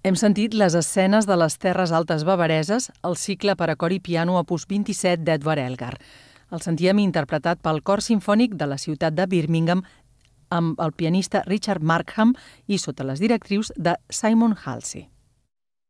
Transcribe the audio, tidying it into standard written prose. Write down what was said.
Hem sentit les escenes de les Terres Altes bavareses, el cicle per a cor i piano opus 27 d'Edvard Elgar. El sentíem interpretat pel Cor Simfònic de la ciutat de Birmingham amb el pianista Richard Markham i sota les directrius de Simon Halsey.